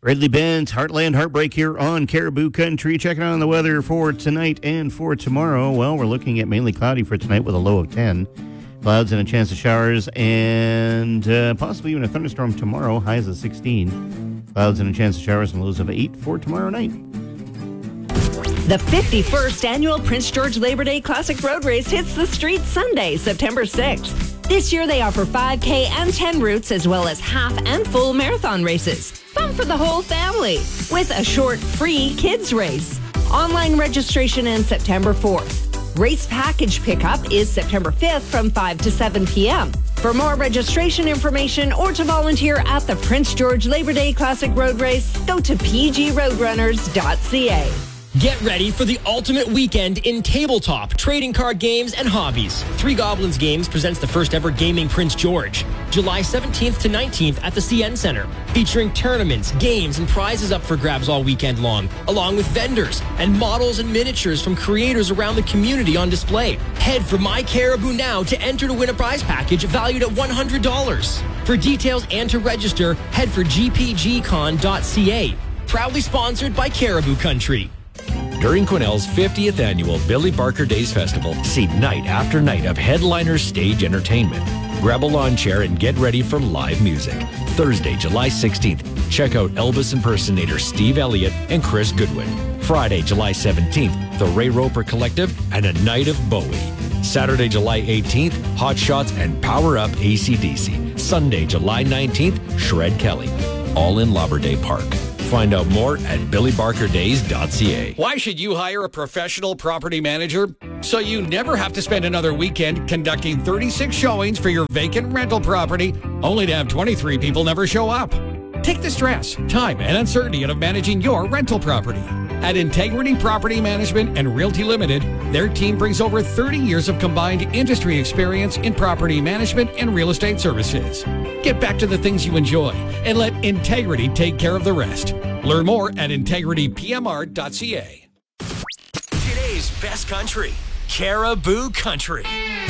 Ridley Benz, Heartland Heartbreak here on Caribou Country. Checking on the weather for tonight and for tomorrow. Well, we're looking at mainly cloudy for tonight with a low of 10. Clouds and a chance of showers and possibly even a thunderstorm tomorrow. Highs of 16. Clouds and a chance of showers and lows of 8 for tomorrow night. The 51st Annual Prince George Labor Day Classic Road Race hits the streets Sunday, September 6th. This year they offer 5K and 10 routes as well as half and full marathon races. Fun for the whole family with a short free kids race. Online registration ends September 4th. Race package pickup is September 5th from 5 to 7 p.m. For more registration information or to volunteer at the Prince George Labor Day Classic Road Race, go to pgroadrunners.ca. Get ready for the ultimate weekend in tabletop, trading card games, and hobbies. Three Goblins Games presents the first ever Gaming Prince George, July 17th to 19th at the CN Center, featuring tournaments, games, and prizes up for grabs all weekend long, along with vendors and models and miniatures from creators around the community on display. Head for My Caribou now to enter to win a prize package valued at $100. For details and to register, head for gpgcon.ca. Proudly sponsored by Caribou Country. During Quesnel's 50th annual Billy Barker Days Festival, see night after night of headliner stage entertainment. Grab a lawn chair and get ready for live music. Thursday, July 16th, check out Elvis impersonator Steve Elliott and Chris Goodwin. Friday, July 17th, the Ray Roper Collective and a night of Bowie. Saturday, July 18th, Hot Shots and Power Up AC/DC. Sunday, July 19th, Shred Kelly. All in Labor Day Park. Find out more at billybarkerdays.ca. Why should you hire a professional property manager? So you never have to spend another weekend conducting 36 showings for your vacant rental property, only to have 23 people never show up. Take the stress, time, and uncertainty out of managing your rental property. At Integrity Property Management and Realty Limited, their team brings over 30 years of combined industry experience in property management and real estate services. Get back to the things you enjoy and let Integrity take care of the rest. Learn more at integritypmr.ca. Today's best country, Caribou Country.